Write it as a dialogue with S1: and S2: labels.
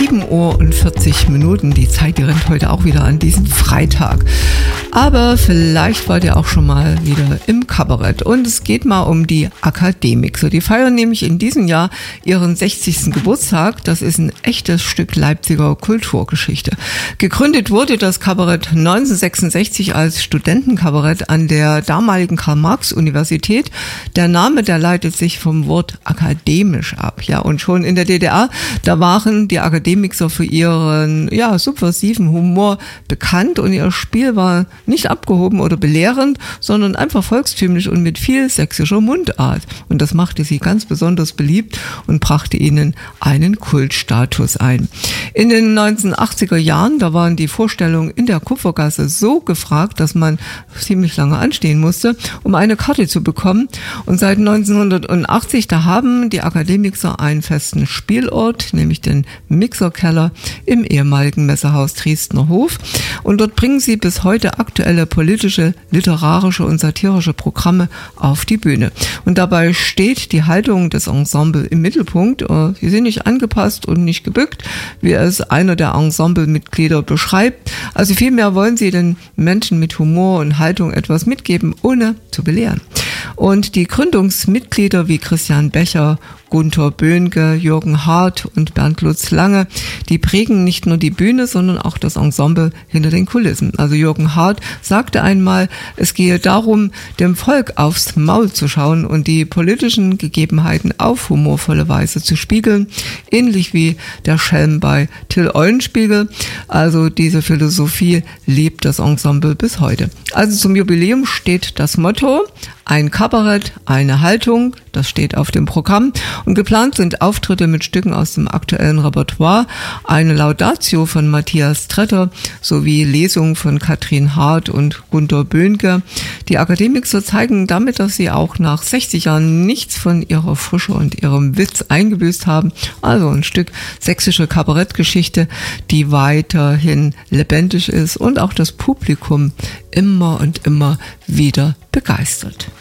S1: 7:40 Die Zeit, die rennt heute auch wieder an diesem Freitag. Aber vielleicht wart ihr auch schon mal wieder im Kabarett. Und es geht mal um die Akademixer. Die feiern nämlich in diesem Jahr ihren 60. Geburtstag. Das ist ein echtes Stück Leipziger Kulturgeschichte. Gegründet wurde das Kabarett 1966 als Studentenkabarett an der damaligen Karl-Marx-Universität. Der Name, der leitet sich vom Wort akademisch ab. Ja, und schon in der DDR, da waren die Akademixer für ihren subversiven Humor bekannt und ihr Spiel war nicht abgehoben oder belehrend, sondern einfach volkstümlich und mit viel sächsischer Mundart. Und das machte sie ganz besonders beliebt und brachte ihnen einen Kultstatus ein. In den 1980er Jahren, da waren die Vorstellungen in der Kupfergasse so gefragt, dass man ziemlich lange anstehen musste, um eine Karte zu bekommen. Und seit 1980, da haben die Akademixer einen festen Spielort, nämlich den Mixerkeller im ehemaligen Messehaus Dresdner Hof. Und dort bringen sie bis heute aktuelle politische, literarische und satirische Programme auf die Bühne. Und dabei steht die Haltung des Ensembles im Mittelpunkt. Sie sind nicht angepasst und nicht gebückt, wie es einer der Ensemblemitglieder beschreibt. Also vielmehr wollen sie den Menschen mit Humor und Haltung etwas mitgeben, ohne zu belehren. Und die Gründungsmitglieder wie Christian Becher, Gunter Böhnke, Jürgen Hart und Bernd Lutz Lange, die prägen nicht nur die Bühne, sondern auch das Ensemble hinter den Kulissen. Also Jürgen Hart sagte einmal, es gehe darum, dem Volk aufs Maul zu schauen und die politischen Gegebenheiten auf humorvolle Weise zu spiegeln, ähnlich wie der Schelm bei Till Eulenspiegel. Also diese Philosophie lebt das Ensemble bis heute. Also zum Jubiläum steht das Motto: ein Kabarett, eine Haltung, das steht auf dem Programm. Und geplant sind Auftritte mit Stücken aus dem aktuellen Repertoire, eine Laudatio von Matthias Tretter sowie Lesungen von Katrin Hart und Gunter Böhnke. Die Akademixer zeigen damit, dass sie auch nach 60 Jahren nichts von ihrer Frische und ihrem Witz eingebüßt haben. Also ein Stück sächsische Kabarettgeschichte, die weiterhin lebendig ist und auch das Publikum immer und immer wieder begeistert.